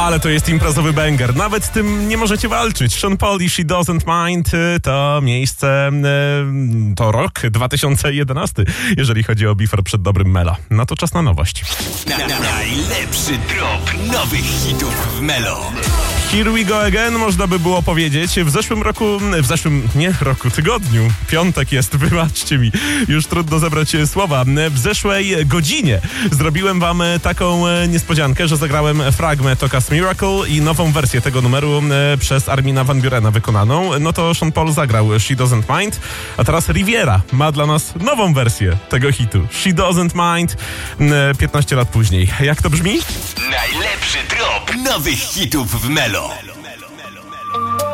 Ale to jest imprezowy banger. Nawet z tym nie możecie walczyć. Sean Paul i She Doesn't Mind to miejsce, to rok 2011, jeżeli chodzi o bifor przed dobrym Melo. No to czas na nowość. Najlepszy drop nowych hitów w Melo. Here we go again, można by było powiedzieć. Tygodniu. Piątek jest, wybaczcie mi. Już trudno zebrać słowa. W zeszłej godzinie zrobiłem wam taką niespodziankę, że zagrałem fragment Ocas Miracle i nową wersję tego numeru przez Armina van Burena wykonaną. No to Sean Paul zagrał She Doesn't Mind, a teraz Riviera ma dla nas nową wersję tego hitu. She Doesn't Mind 15 lat później. Jak to brzmi? Najlepszy drop nowych hitów w Melo.